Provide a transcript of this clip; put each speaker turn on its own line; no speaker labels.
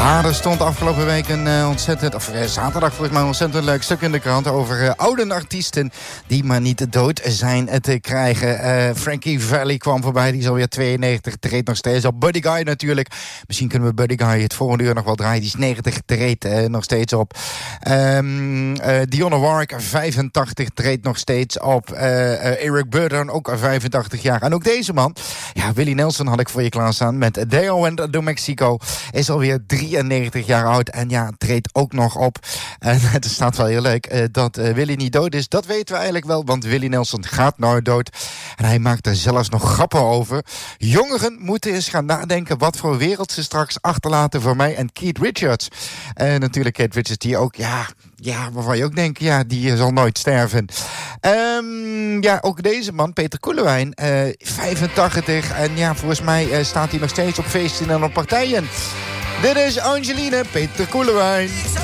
Ja, er stond afgelopen week een zaterdag volgens mij een ontzettend leuk stuk in de krant over oude artiesten die maar niet dood zijn te krijgen. Frankie Valli kwam voorbij, die is alweer 92, treedt nog steeds op. Buddy Guy natuurlijk. Misschien kunnen we Buddy Guy het volgende uur nog wel draaien. Die is 90, treedt nog steeds op. Dionne Warwick, 85, treedt nog steeds op. Eric Burdon, ook 85 jaar. En ook deze man, ja, Willie Nelson had ik voor je klaarstaan met Deo and Do Mexico. Is alweer 93 jaar oud en ja, treedt ook nog op. En het staat wel heel leuk dat Willie niet dood is. Dat weten we eigenlijk wel, want Willie Nelson gaat nou dood. En hij maakt er zelfs nog grappen over. Jongeren moeten eens gaan nadenken wat voor wereld ze straks achterlaten voor mij en Keith Richards. En natuurlijk Keith Richards die ook, ja, waarvan je ook denkt, ja, die zal nooit sterven. Ja, ook deze man, Peter Koelewijn, 85. En ja, volgens mij staat hij nog steeds op feesten en op partijen. Dit is Angeline, Peter Koelewijn.